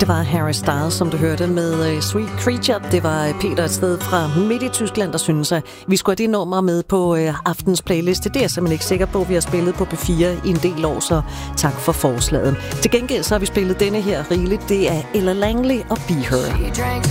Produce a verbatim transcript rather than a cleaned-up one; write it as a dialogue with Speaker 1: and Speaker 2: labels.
Speaker 1: Det var Harry Styles, som du hørte med uh, Sweet Creature. Det var Peter et sted fra midt i Tyskland, der synes, at vi skulle have det nummer med på uh, aftens playliste. Det er jeg simpelthen ikke sikker på. Vi har spillet på B fire i en del år, så tak for forslaget. Til gengæld så har vi spillet denne her rigeligt. Det er Ella Langley og Be Her.